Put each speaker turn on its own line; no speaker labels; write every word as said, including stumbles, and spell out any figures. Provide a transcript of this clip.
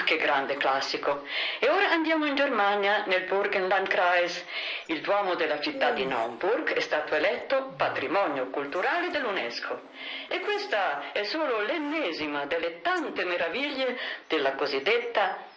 Ma che grande classico! E ora andiamo in Germania, nel Burgenlandkreis. Il Duomo della città di Naumburg è stato eletto patrimonio culturale dell'UNESCO. E questa è solo l'ennesima delle tante meraviglie della cosiddetta